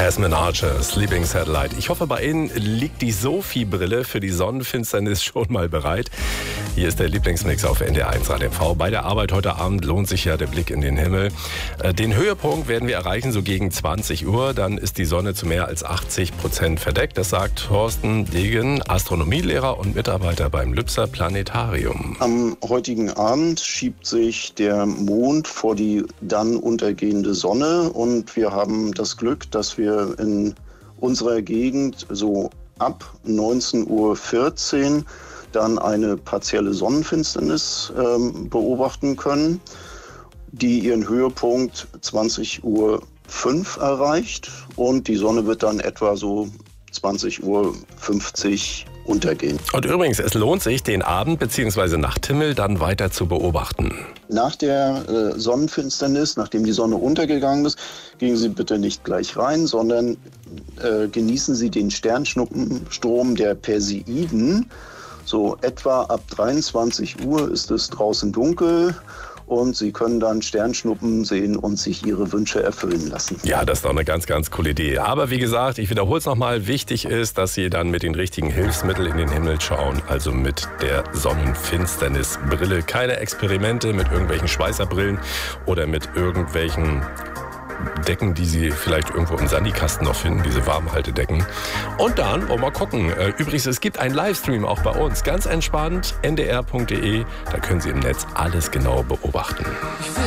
Hasman Archer, Sleeping Satellite. Ich hoffe, bei Ihnen liegt die Sophie-Brille für die Sonnenfinsternis schon mal bereit. Hier ist der Lieblingsmix auf NDR1 Radio MV. Bei der Arbeit heute Abend lohnt sich ja der Blick in den Himmel. Den Höhepunkt werden wir erreichen so gegen 20 Uhr. Dann ist die Sonne zu mehr als 80% verdeckt. Das sagt Thorsten Degen, Astronomielehrer und Mitarbeiter beim Lübzer Planetarium. Am heutigen Abend schiebt sich der Mond vor die dann untergehende Sonne und wir haben das Glück, dass wir in unserer Gegend so ab 19:14 Uhr dann eine partielle Sonnenfinsternis beobachten können, die ihren Höhepunkt 20:05 Uhr erreicht und die Sonne wird dann etwa so 20:50 Uhr untergehen. Und übrigens, es lohnt sich, den Abend bzw. Nachthimmel dann weiter zu beobachten. Nach der Sonnenfinsternis, nachdem die Sonne untergegangen ist, gehen Sie bitte nicht gleich rein, sondern genießen Sie den Sternschnuppenstrom der Perseiden. So etwa ab 23 Uhr ist es draußen dunkel und Sie können dann Sternschnuppen sehen und sich Ihre Wünsche erfüllen lassen. Ja, das ist doch eine ganz, ganz coole Idee. Aber wie gesagt, ich wiederhole es nochmal, wichtig ist, dass Sie dann mit den richtigen Hilfsmitteln in den Himmel schauen, also mit der Sonnenfinsternisbrille. Keine Experimente mit irgendwelchen Schweißerbrillen oder mit irgendwelchen Decken, die Sie vielleicht irgendwo im Sandykasten noch finden, diese Warmhaltedecken. Und dann wollen wir mal gucken. Übrigens, es gibt einen Livestream auch bei uns. Ganz entspannt, ndr.de. Da können Sie im Netz alles genau beobachten.